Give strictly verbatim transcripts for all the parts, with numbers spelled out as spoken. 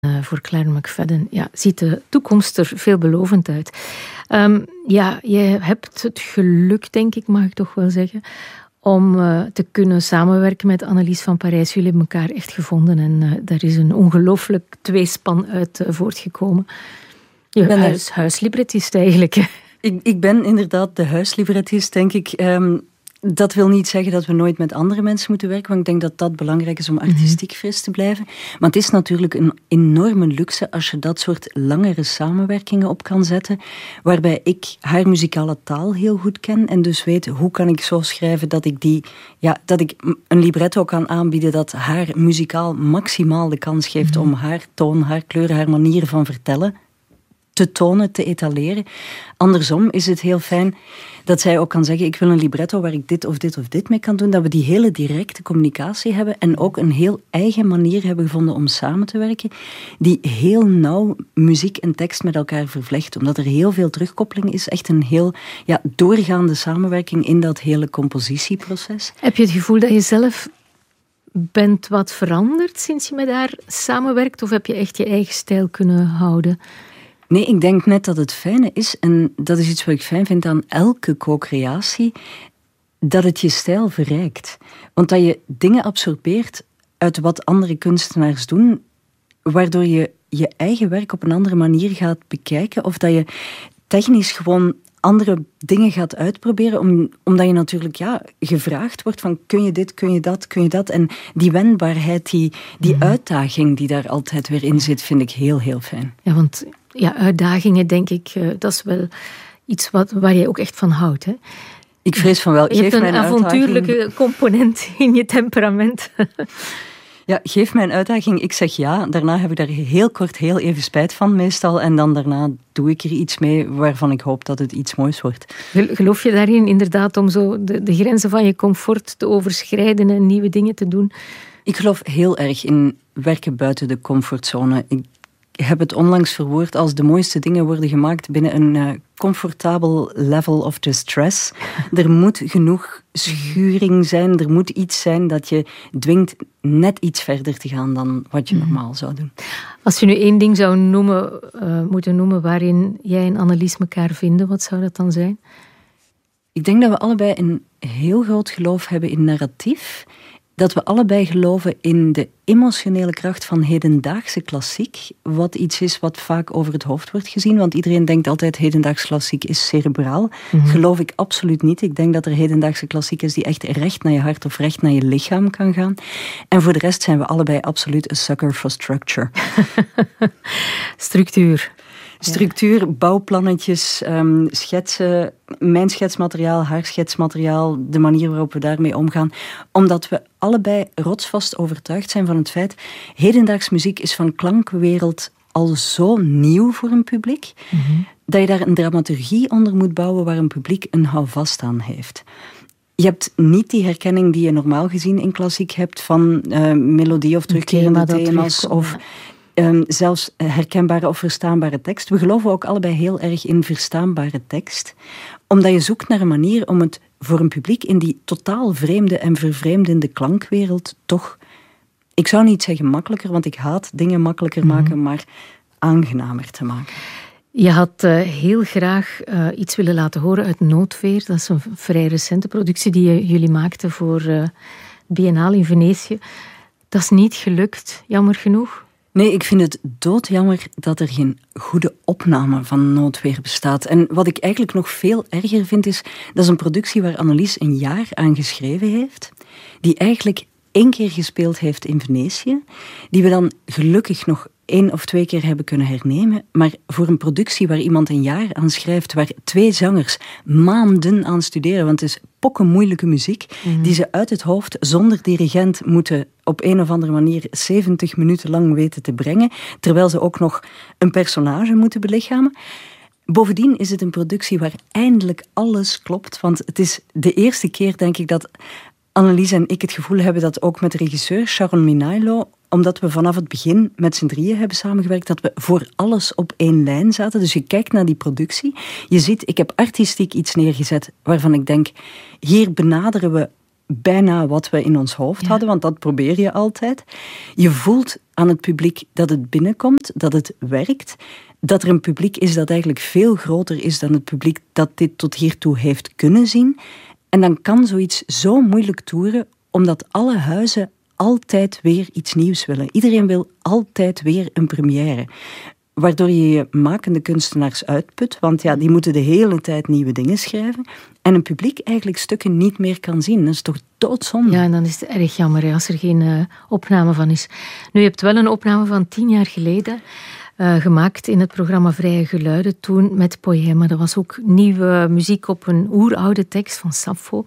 Uh, voor Claire McFadden. Ja, ziet de toekomst er veelbelovend uit. Um, ja, je hebt het geluk, denk ik, mag ik toch wel zeggen, om uh, te kunnen samenwerken met Annelies van Parijs. Jullie hebben elkaar echt gevonden en uh, daar is een ongelooflijk tweespan uit uh, voortgekomen. Je bent huis, huislibrettist eigenlijk. Ik, ik ben inderdaad de huislibrettist, denk ik. Um, Dat wil niet zeggen dat we nooit met andere mensen moeten werken, want ik denk dat dat belangrijk is om artistiek fris te blijven. Maar het is natuurlijk een enorme luxe als je dat soort langere samenwerkingen op kan zetten, waarbij ik haar muzikale taal heel goed ken en dus weet hoe kan ik zo schrijven dat ik, die, ja, dat ik een libretto kan aanbieden dat haar muzikaal maximaal de kans geeft mm-hmm. om haar toon, haar kleur, haar manier van vertellen te tonen, te etaleren. Andersom is het heel fijn dat zij ook kan zeggen, ik wil een libretto waar ik dit of dit of dit mee kan doen, dat we die hele directe communicatie hebben en ook een heel eigen manier hebben gevonden om samen te werken, die heel nauw muziek en tekst met elkaar vervlecht, omdat er heel veel terugkoppeling is, echt een heel ja, doorgaande samenwerking in dat hele compositieproces. Heb je het gevoel dat je zelf bent wat veranderd sinds je met haar samenwerkt, of heb je echt je eigen stijl kunnen houden? Nee, ik denk net dat het fijne is, en dat is iets wat ik fijn vind aan elke co-creatie, dat het je stijl verrijkt. Want dat je dingen absorbeert uit wat andere kunstenaars doen, waardoor je je eigen werk op een andere manier gaat bekijken, of dat je technisch gewoon andere dingen gaat uitproberen, om, omdat je natuurlijk ja, gevraagd wordt van kun je dit, kun je dat, kun je dat. En die wendbaarheid, die, die mm. uitdaging die daar altijd weer in zit, vind ik heel, heel fijn. Ja, want ja, uitdagingen, denk ik, uh, dat is wel iets wat, waar je ook echt van houdt, hè? Ik vrees van wel. Je geef hebt een avontuurlijke uitdaging. component in je temperament. Ja, geef mij een uitdaging, ik zeg ja. Daarna heb ik daar heel kort heel even spijt van meestal. En dan daarna doe ik er iets mee waarvan ik hoop dat het iets moois wordt. Geloof je daarin inderdaad om zo de, de grenzen van je comfort te overschrijden en nieuwe dingen te doen? Ik geloof heel erg in werken buiten de comfortzone. Ik heb het onlangs verwoord als de mooiste dingen worden gemaakt binnen een uh, comfortabel level of distress. Er moet genoeg schuring zijn, er moet iets zijn dat je dwingt net iets verder te gaan dan wat je normaal zou doen. Als je nu één ding zou noemen, uh, moeten noemen waarin jij en Annelies elkaar vinden, wat zou dat dan zijn? Ik denk dat we allebei een heel groot geloof hebben in narratief. Dat we allebei geloven in de emotionele kracht van hedendaagse klassiek. Wat iets is wat vaak over het hoofd wordt gezien. Want iedereen denkt altijd hedendaags klassiek is cerebraal. Mm-hmm. Geloof ik absoluut niet. Ik denk dat er hedendaagse klassiek is die echt recht naar je hart of recht naar je lichaam kan gaan. En voor de rest zijn we allebei absoluut a sucker for structure. Structuur. Structuur, bouwplannetjes, um, schetsen, mijn schetsmateriaal, haar schetsmateriaal, de manier waarop we daarmee omgaan. Omdat we allebei rotsvast overtuigd zijn van het feit, hedendaags muziek is van klankwereld al zo nieuw voor een publiek, mm-hmm. dat je daar een dramaturgie onder moet bouwen waar een publiek een houvast aan heeft. Je hebt niet die herkenning die je normaal gezien in klassiek hebt van uh, melodie of terugkerende thema thema's of Um, zelfs herkenbare of verstaanbare tekst. We geloven ook allebei heel erg in verstaanbare tekst. Omdat je zoekt naar een manier om het voor een publiek in die totaal vreemde en vervreemdende klankwereld toch, ik zou niet zeggen makkelijker, want ik haat dingen makkelijker mm-hmm. maken, maar aangenamer te maken. Je had uh, heel graag uh, iets willen laten horen uit Noodweer. Dat is een vrij recente productie die uh, jullie maakten voor uh, Biennale in Venetië. Dat is niet gelukt, jammer genoeg. Nee, ik vind het doodjammer dat er geen goede opname van Noodweer bestaat. En wat ik eigenlijk nog veel erger vind is, dat is een productie waar Annelies een jaar aan geschreven heeft, die eigenlijk één keer gespeeld heeft in Venetië, die we dan gelukkig nog één of twee keer hebben kunnen hernemen, maar voor een productie waar iemand een jaar aan schrijft, waar twee zangers maanden aan studeren, want het is pokkenmoeilijke muziek, mm-hmm. die ze uit het hoofd zonder dirigent moeten op een of andere manier zeventig minuten lang weten te brengen, terwijl ze ook nog een personage moeten belichamen. Bovendien is het een productie waar eindelijk alles klopt, want het is de eerste keer, denk ik, dat Annelies en ik het gevoel hebben dat ook met de regisseur Sharon Minailo, omdat we vanaf het begin met z'n drieën hebben samengewerkt, dat we voor alles op één lijn zaten. Dus je kijkt naar die productie, je ziet, ik heb artistiek iets neergezet waarvan ik denk, hier benaderen we bijna wat we in ons hoofd ja. hadden, want dat probeer je altijd. Je voelt aan het publiek dat het binnenkomt, dat het werkt, dat er een publiek is dat eigenlijk veel groter is dan het publiek dat dit tot hiertoe heeft kunnen zien. En dan kan zoiets zo moeilijk toeren, omdat alle huizen altijd weer iets nieuws willen. Iedereen wil altijd weer een première. Waardoor je je makende kunstenaars uitput, want ja, die moeten de hele tijd nieuwe dingen schrijven. En een publiek eigenlijk stukken niet meer kan zien. Dat is toch doodzonde? Ja, en dan is het erg jammer hè, als er geen uh, opname van is. Nu, je hebt wel een opname van tien jaar geleden uh, gemaakt in het programma Vrije Geluiden, toen met Poëma. Dat was ook nieuwe muziek op een oeroude tekst van Sappho,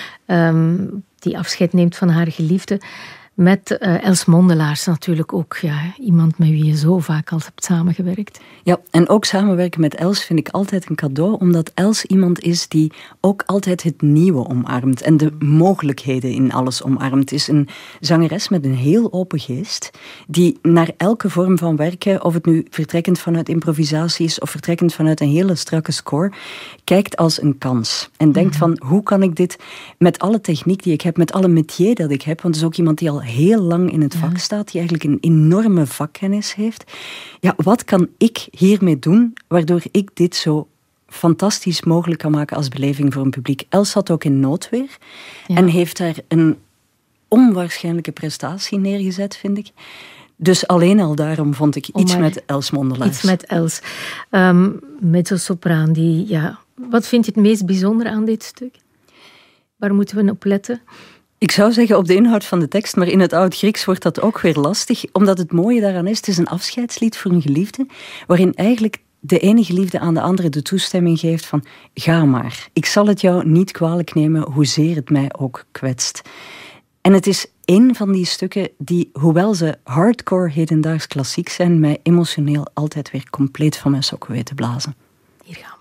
um, die afscheid neemt van haar geliefde. Met uh, Els Mondelaars natuurlijk ook. Ja, iemand met wie je zo vaak al hebt samengewerkt. Ja, en ook samenwerken met Els vind ik altijd een cadeau. Omdat Els iemand is die ook altijd het nieuwe omarmt. En de mogelijkheden in alles omarmt. Is een zangeres met een heel open geest. Die naar elke vorm van werken, of het nu vertrekkend vanuit improvisatie is of vertrekkend vanuit een hele strakke score, kijkt als een kans. En denkt mm-hmm. van, hoe kan ik dit met alle techniek die ik heb, met alle métier dat ik heb, want het is ook iemand die al heel lang in het vak ja. staat, die eigenlijk een enorme vakkennis heeft. Ja, wat kan ik hiermee doen, waardoor ik dit zo fantastisch mogelijk kan maken als beleving voor een publiek? Els zat ook in noodweer ja. en heeft daar een onwaarschijnlijke prestatie neergezet, vind ik. Dus alleen al daarom vond ik iets oh, met Els Mondelaars. Iets met Els. Um, mezzo-sopraan, die, ja... Wat vind je het meest bijzonder aan dit stuk? Waar moeten we op letten? Ik zou zeggen op de inhoud van de tekst, maar in het Oud-Grieks wordt dat ook weer lastig, omdat het mooie daaraan is, het is een afscheidslied voor een geliefde, waarin eigenlijk de ene geliefde aan de andere de toestemming geeft van, ga maar, ik zal het jou niet kwalijk nemen, hoezeer het mij ook kwetst. En het is één van die stukken die, hoewel ze hardcore hedendaags klassiek zijn, mij emotioneel altijd weer compleet van mijn sokken weten blazen. Hier gaan we.